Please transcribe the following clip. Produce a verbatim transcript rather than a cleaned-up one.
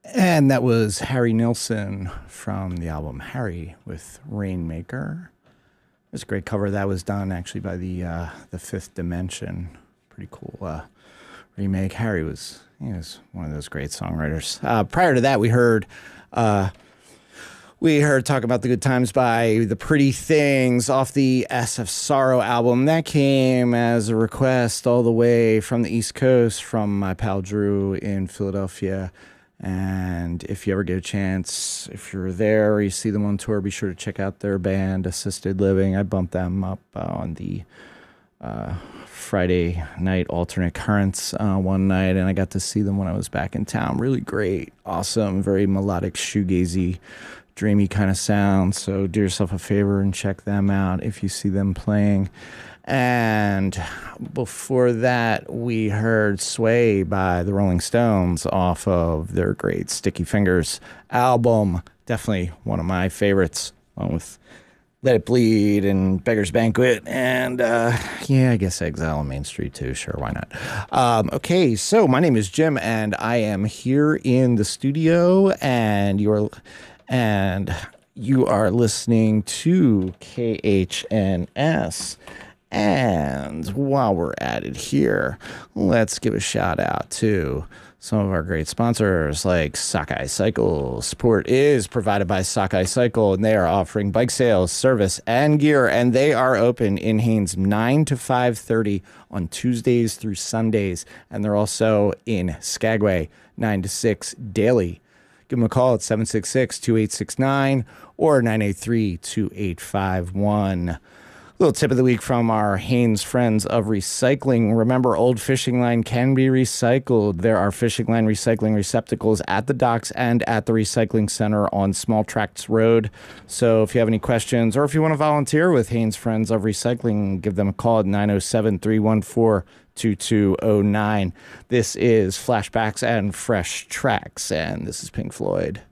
And that was Harry Nilsson from the album Harry with Rainmaker. It was a great cover that was done actually by the uh, the Fifth Dimension. Pretty cool uh, remake. Harry was he was one of those great songwriters. Uh, prior to that, we heard uh, we heard Talk About the Good Times by The Pretty Things off the S of Sorrow album. That came as a request all the way from the East Coast from my pal Drew in Philadelphia. And if you ever get a chance, if you're there or you see them on tour, be sure to check out their band, Assisted Living. I bumped them up uh, on the uh, Friday night alternate currents uh, one night, and I got to see them when I was back in town. Really great, awesome, very melodic, shoegazy, dreamy kind of sound. So do yourself a favor and check them out if you see them playing. And before that, we heard Sway by the Rolling Stones off of their great Sticky Fingers album. Definitely one of my favorites, along with Let It Bleed and Beggar's Banquet. And uh, yeah, I guess Exile on Main Street too. Sure, why not? Um, okay, so my name is Jim, and I am here in the studio, and you're and you are listening to K H N S. And while we're at it here, let's give a shout out to some of our great sponsors like Sockeye Cycle. Support is provided by Sockeye Cycle, and they are offering bike sales, service, and gear, and they are open in Haines nine to five thirty on Tuesdays through Sundays, and they're also in Skagway nine to six daily. Give them a call at seven six six, two eight six nine or nine eight three, two eight five one. Little tip of the week from our Haines Friends of Recycling. Remember, old fishing line can be recycled. There are fishing line recycling receptacles at the docks and at the recycling center on Small Tracts Road. So if you have any questions or if you want to volunteer with Haines Friends of Recycling, give them a call at nine oh seven, three one four, two two oh nine. This is Flashbacks and Fresh Tracks, and this is Pink Floyd.